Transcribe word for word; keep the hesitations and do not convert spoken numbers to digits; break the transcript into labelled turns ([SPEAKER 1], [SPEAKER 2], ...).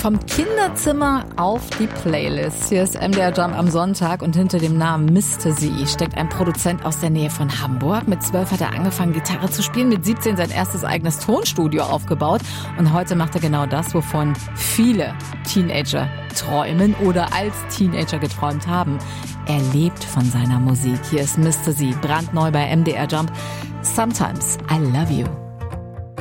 [SPEAKER 1] Vom Kinderzimmer auf die Playlist. Hier ist M D R Jump am Sonntag und hinter dem Namen Mister Z steckt ein Produzent aus der Nähe von Hamburg. Mit zwölf hat er angefangen, Gitarre zu spielen, mit siebzehn sein erstes eigenes Tonstudio aufgebaut und heute macht er genau das, wovon viele Teenager träumen oder als Teenager geträumt haben. Er lebt von seiner Musik. Hier ist Mister Z, brandneu bei M D R Jump. Sometimes I Love You.